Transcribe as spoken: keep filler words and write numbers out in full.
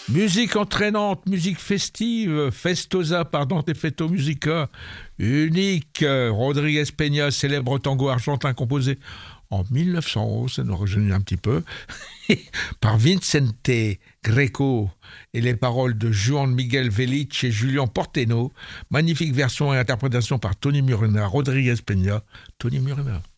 Musique entraînante, musique festive, festosa par Dante Feto Musica, unique. Rodriguez Peña, célèbre tango argentin composé en mille neuf cent onze, ça nous rajeunit un petit peu, par Vicente Greco et les paroles de Juan Miguel Velich et Julian Porteno. Magnifique version et interprétation par Tony Murena, Rodriguez Peña, Tony Murena.